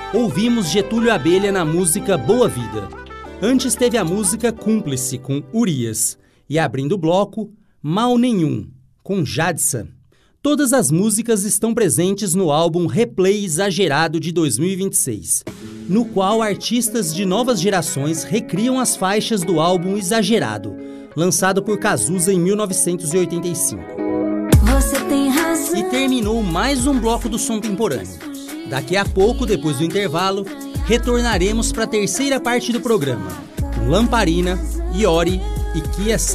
Ouvimos Getúlio Abelha na música Boa Vida. Antes teve a música Cúmplice, com Urias. E abrindo o bloco, Mal Nenhum, com Jadsa. Todas as músicas estão presentes no álbum Replay Exagerado de 2026, no qual artistas de novas gerações recriam as faixas do álbum Exagerado, lançado por Cazuza em 1985. Você tem razão. E terminou mais um bloco do Som Temporâneo. Daqui a pouco, depois do intervalo, retornaremos para a terceira parte do programa, com Lamparina, Iori e Kiesa.